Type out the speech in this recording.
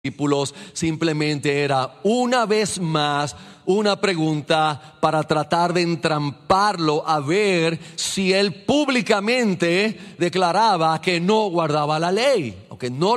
discípulos simplemente era una vez más una pregunta para tratar de entramparlo a ver si él públicamente declaraba que no guardaba la ley o que no